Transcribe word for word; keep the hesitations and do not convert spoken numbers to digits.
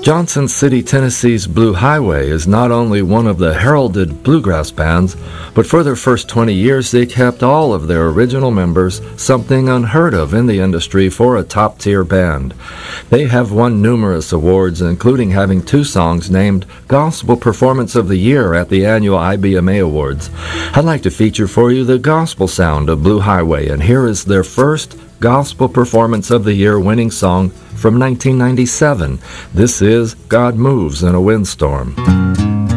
Johnson City, Tennessee's Blue Highway is not only one of the heralded bluegrass bands, but for their first twenty years they kept all of their original members, something unheard of in the industry for a top-tier band. They have won numerous awards, including having two songs named Gospel Performance of the Year at the annual I B M A Awards. I'd like to feature for you the gospel sound of Blue Highway, and here is their first Gospel Performance of the Year winning song from nineteen ninety-seven. This is God Moves in a Windstorm.